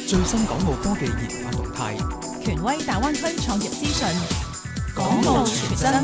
最新港澳科技研發動態， 權威大灣區創業資訊， 港澳全真。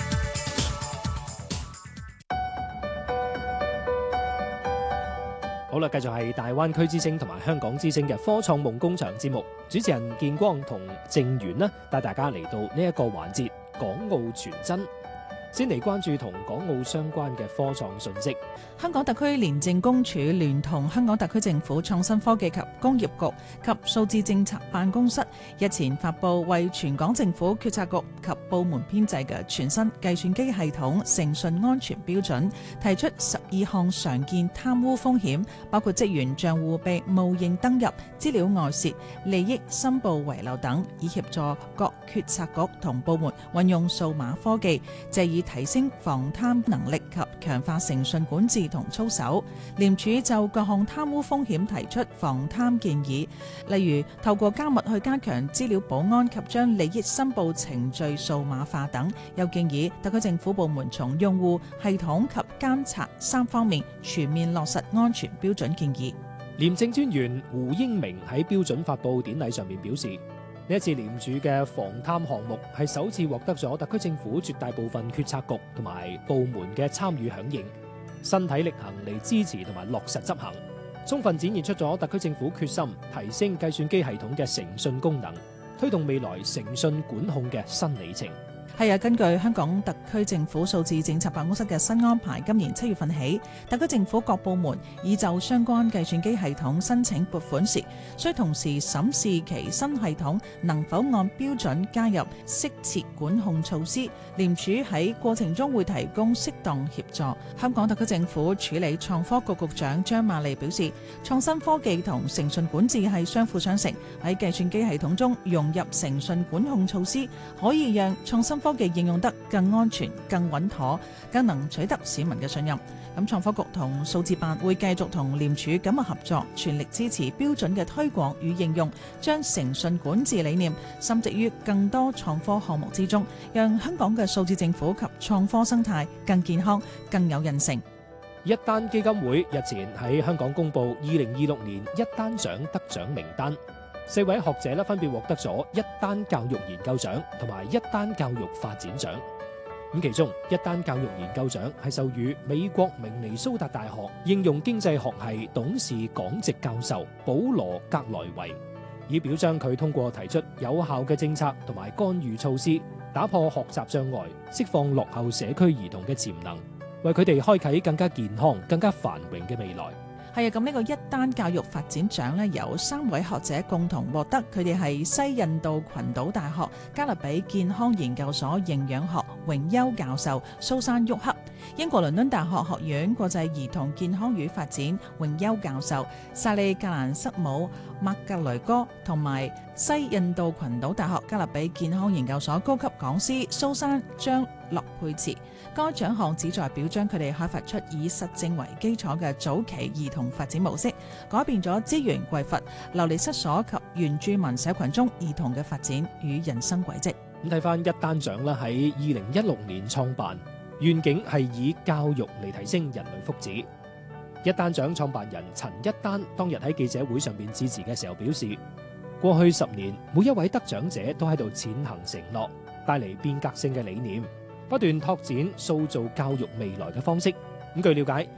好啦，繼續係大灣區之聲同埋香港之聲嘅科創夢工場節目，主持人建光同鄭源呢，帶大家嚟到呢一個環節，港澳全真。先嚟關注同港澳相關嘅科創信息。 香港特區廉政公署聯同香港特區政府創新科技及工業局及數字政策辦公室日前發布為全港政府決策局及部門編製嘅全新計算機系統誠信安全標準，提出12項常見貪污風險，包括職員帳戶被冒認登入、資料外泄、利益申報遺漏等，以協助各決策局同部門運用數碼科技，借以提升防貪能力及強化誠信管治同操守。廉署就各項貪污風險提出防貪建議，例如透過加密去加強資料保安及將利益申報程序數碼化等。又建議特區政府部門從用戶、系統及監察3方面全面落實安全標準建議。 廉政專員胡英明喺標準發佈典禮上面表示，呢一次廉署嘅防貪項目係首次獲得咗特區政府絕大部分決策局同埋部門嘅參與響應，身體力行嚟支持同埋落實執行，充分展現出咗特區政府決心提升計算機系統嘅誠信功能，推動未來誠信管控嘅新里程。 係啊，根據香港特區政府數字政策辦公室嘅新安排，今年7月份起，特區政府各部門已就相關計算機系統申請撥款時，需同時審視其新系統能否按標準加入適切管控措施。廉署喺過程中會提供適當協助。香港特區政府處理創科局局長張瑪莉表示，創新科技同誠信管治係相輔相成，喺計算機系統中融入誠信管控措施，可以讓創新科技應用得更安全、更穩妥、更能取得市民嘅信任。咁創科局同數字辦會繼續同廉署緊密合作，全力支持標準嘅推廣與應用，將誠信管治理念深植於更多創科項目之中，讓香港嘅數字政府及創科生態更健康、更有韌性。 一丹基金會日前喺香港公布2026年一丹獎得獎名單。4位學者分別獲得咗一丹教育研究獎同埋一丹教育發展獎。咁其中一丹教育研究獎係授予美國明尼蘇達大學應用經濟學系董事講席教授保羅格萊維，以表彰佢通過提出有效嘅政策同埋干預措施，打破學習障礙，釋放落後社區兒童嘅潛能，為佢哋開啟更加健康、更加繁榮嘅未來。 係啊，咁呢個一丹教育發展獎呢，有3位學者共同獲得，佢哋係西印度群島大學加勒比健康研究所營養學榮休教授蘇珊沃克，英國倫敦大學學院國際兒童健康與發展榮休教授薩利格蘭瑟姆麥格雷哥，同埋西印度群島大學加勒比健康研究所高級講師蘇珊張洛佩茨。該獎項旨在表彰佢哋開發出以實證為基礎嘅早期兒童發展模式，改變咗資源匱乏、流離失所及原住民社群中兒童嘅發展與人生軌跡。 咁睇翻一丹獎啦，喺2016年創辦，願景係以教育嚟提升人類福祉。一丹獎創辦人陳一丹當日喺記者會上面致辭嘅時候表示，過去10年每一位得獎者都喺度踐行承諾，帶嚟變革性嘅理念，不斷拓展塑造教育未來嘅方式。咁據了解，